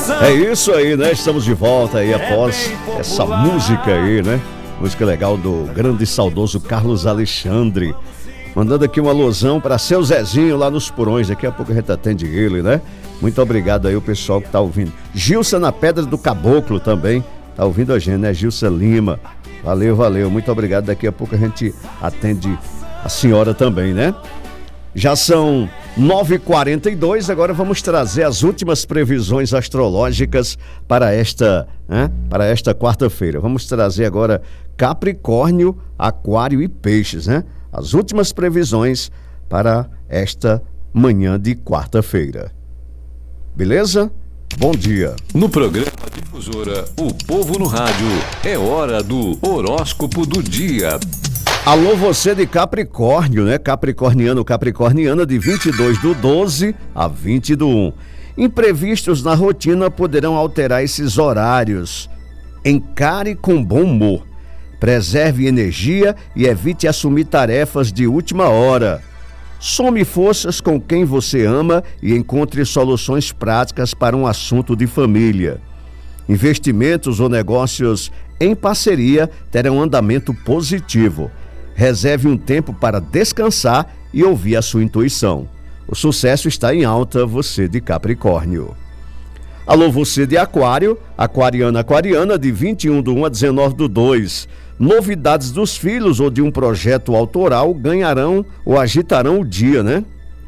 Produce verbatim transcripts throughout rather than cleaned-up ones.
É isso aí, né? Estamos de volta aí após essa música aí, né? Música legal do grande e saudoso Carlos Alexandre. Mandando aqui uma alusão para seu Zezinho lá nos Porões. Daqui a pouco a gente atende ele, né? Muito obrigado aí o pessoal que tá ouvindo. Gilson na Pedra do Caboclo também tá ouvindo a gente, né? Gilson Lima. Valeu, valeu. Muito obrigado. Daqui a pouco a gente atende a senhora também, né? Já são nove e quarenta e dois, agora vamos trazer as últimas previsões astrológicas para esta, né, para esta quarta-feira. Vamos trazer agora Capricórnio, Aquário e Peixes, né? As últimas previsões para esta manhã de quarta-feira. Beleza? Bom dia. No programa Difusora, o povo no rádio, é hora do horóscopo do dia. Alô, você de Capricórnio, né? Capricorniano, Capricorniana, de vinte e dois do doze a vinte do um. Imprevistos na rotina poderão alterar esses horários. Encare com bom humor. Preserve energia e evite assumir tarefas de última hora. Some forças com quem você ama e encontre soluções práticas para um assunto de família. Investimentos ou negócios em parceria terão andamento positivo. Reserve um tempo para descansar e ouvir a sua intuição. O sucesso está em alta, você de Capricórnio. Alô, você de Aquário, Aquariana, Aquariana, de vinte e um do um a dezenove do dois. Novidades dos filhos ou de um projeto autoral ganharão ou agitarão o dia, né?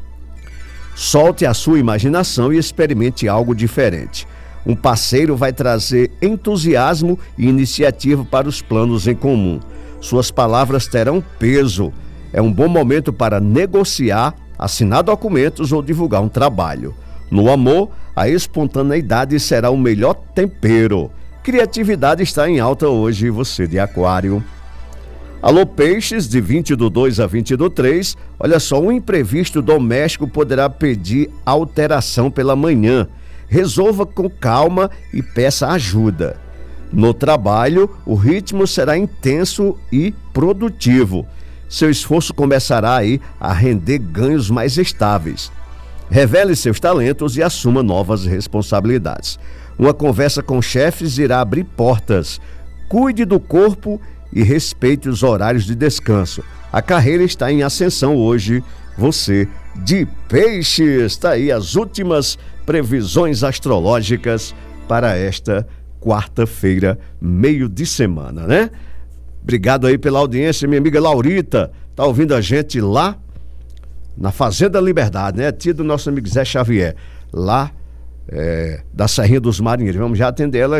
Solte a sua imaginação e experimente algo diferente. Um parceiro vai trazer entusiasmo e iniciativa para os planos em comum. Suas palavras terão peso. É um bom momento para negociar, assinar documentos ou divulgar um trabalho. No amor, a espontaneidade será o melhor tempero. Criatividade está em alta hoje, você de Aquário. Alô, Peixes, de vinte do dois a vinte do três. Olha só, um imprevisto doméstico poderá pedir alteração pela manhã. Resolva com calma e peça ajuda. No trabalho, o ritmo será intenso e produtivo. Seu esforço começará aí a render ganhos mais estáveis. Revele seus talentos e assuma novas responsabilidades. Uma conversa com chefes irá abrir portas. Cuide do corpo e respeite os horários de descanso. A carreira está em ascensão hoje, você de Peixes. Está aí as últimas previsões astrológicas para esta quarta-feira, meio de semana, né? Obrigado aí pela audiência, minha amiga Laurita, tá ouvindo a gente lá na Fazenda Liberdade, né? Tia do nosso amigo Zé Xavier, lá é, da Serrinha dos Marinheiros. Vamos já atender ela